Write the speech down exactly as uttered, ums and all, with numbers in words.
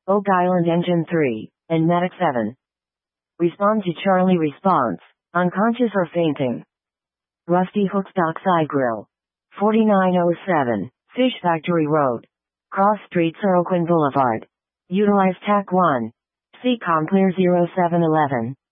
Oak Island Engine three, and Medic seven. Respond to Charlie response. Unconscious or fainting. Rusty Hook's Dockside Grill. forty-nine oh seven, Fish Factory Road. Cross Street Soroquin Boulevard. Utilize T A C one. C COM Clear zero seven eleven.